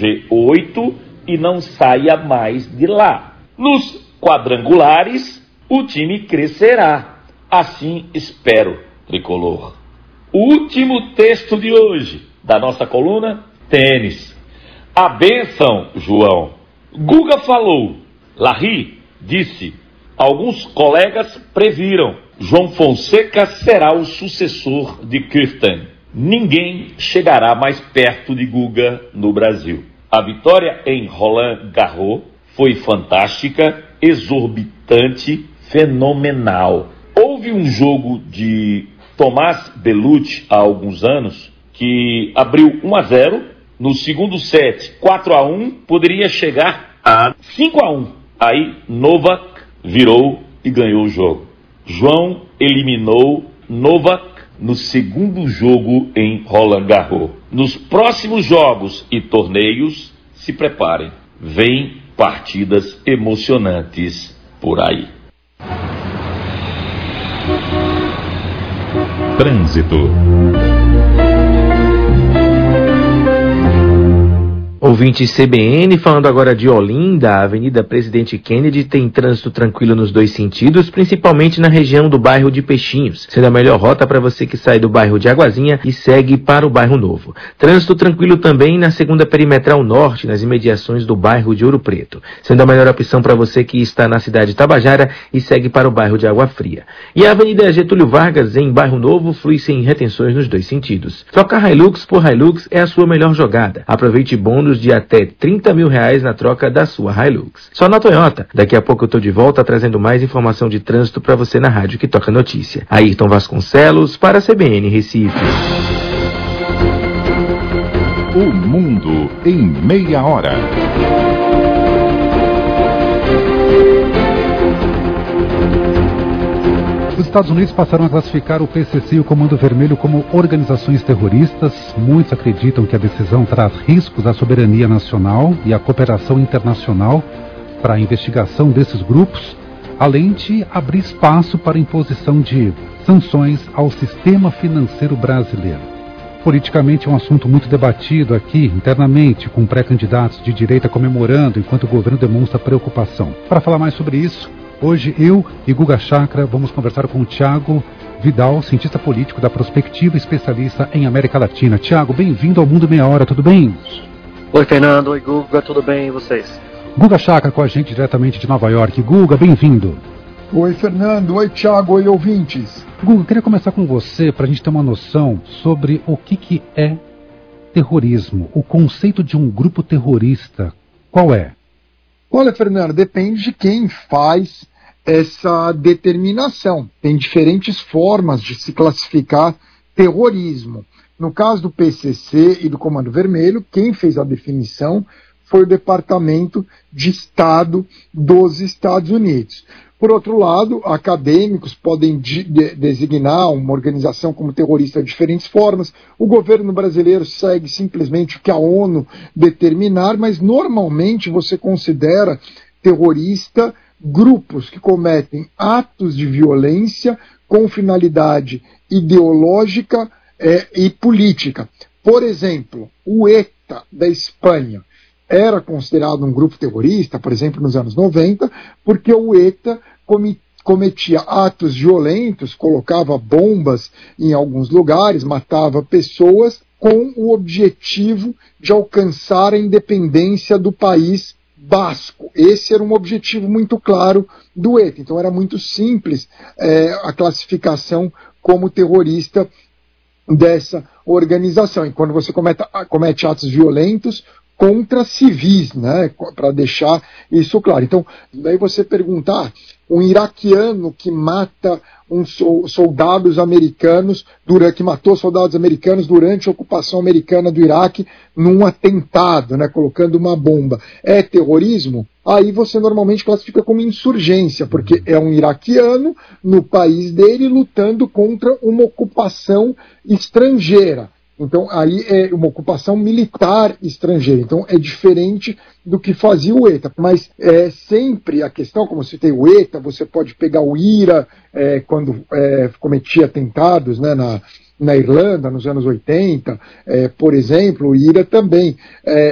G8 e não saia mais de lá. Nos quadrangulares, o time crescerá. Assim espero, tricolor. O último texto de hoje da nossa coluna, tênis. A bênção, João. Guga falou, Larry disse, alguns colegas previram, João Fonseca será o sucessor de Kirsten. Ninguém chegará mais perto de Guga no Brasil. A vitória em Roland Garros foi fantástica, exorbitante, fenomenal. Houve um jogo de Tomás Bellucci há alguns anos que abriu 1-0, no segundo set 4-1, poderia chegar a 5-1. Aí Novak virou e ganhou o jogo. João eliminou Novak no segundo jogo em Roland Garros. Nos próximos jogos e torneios, se preparem. Vem partidas emocionantes por aí. Trânsito. Ouvinte CBN, falando agora de Olinda, a Avenida Presidente Kennedy tem trânsito tranquilo nos dois sentidos, principalmente na região do bairro de Peixinhos, sendo a melhor rota para você que sai do bairro de Águazinha e segue para o bairro Novo. Trânsito tranquilo também na segunda perimetral norte, nas imediações do bairro de Ouro Preto, sendo a melhor opção para você que está na cidade de Tabajara e segue para o bairro de Água Fria. E a Avenida Getúlio Vargas, em bairro Novo, flui sem retenções nos dois sentidos. Trocar Hilux por Hilux é a sua melhor jogada. Aproveite bônus de até R$30 mil na troca da sua Hilux. Só na Toyota. Daqui a pouco eu tô de volta trazendo mais informação de trânsito para você na rádio que toca notícia. Ayrton Vasconcelos para a CBN Recife. O mundo em meia hora. Os Estados Unidos passaram a classificar o PCC e o Comando Vermelho como organizações terroristas. Muitos acreditam que a decisão traz riscos à soberania nacional e à cooperação internacional para a investigação desses grupos, além de abrir espaço para a imposição de sanções ao sistema financeiro brasileiro. Politicamente é um assunto muito debatido aqui internamente, com pré-candidatos de direita comemorando enquanto o governo demonstra preocupação. Para falar mais sobre isso, hoje eu e Guga Chakra vamos conversar com o Thiago Vidal, cientista político da Prospectiva, especialista em América Latina. Thiago, bem-vindo ao Mundo Meia Hora, tudo bem? Oi, Fernando. Oi, Guga. Tudo bem e vocês? Guga Chakra com a gente diretamente de Nova York. Guga, bem-vindo. Oi, Fernando. Oi, Thiago. Oi, ouvintes. Guga, eu queria começar com você para a gente ter uma noção sobre o que é terrorismo. O conceito de um grupo terrorista, qual é? Olha, Fernando, depende de quem faz essa determinação. Tem diferentes formas de se classificar terrorismo. No caso do PCC e do Comando Vermelho, quem fez a definição foi o Departamento de Estado dos Estados Unidos. Por outro lado, acadêmicos podem designar uma organização como terrorista de diferentes formas. O governo brasileiro segue simplesmente o que a ONU determinar, mas normalmente você considera terrorista grupos que cometem atos de violência com finalidade ideológica e política. Por exemplo, o ETA da Espanha era considerado um grupo terrorista, por exemplo, nos anos 90, porque o ETA cometia atos violentos, colocava bombas em alguns lugares, matava pessoas com o objetivo de alcançar a independência do país basco. Esse era um objetivo muito claro do ETA. Então era muito simples a classificação como terrorista dessa organização. E quando você comete atos violentos contra civis, né, para deixar isso claro. Então, daí você perguntar, um iraquiano que mata soldados americanos, que matou soldados americanos durante a ocupação americana do Iraque num atentado, né, colocando uma bomba, é terrorismo? Aí você normalmente classifica como insurgência, porque é um iraquiano no país dele lutando contra uma ocupação estrangeira. Então, aí é uma ocupação militar estrangeira. Então, é diferente do que fazia o ETA. Mas é sempre a questão, como eu citei o ETA, você pode pegar o IRA, quando cometia atentados, né, na Irlanda, nos anos 80, por exemplo, o IRA também.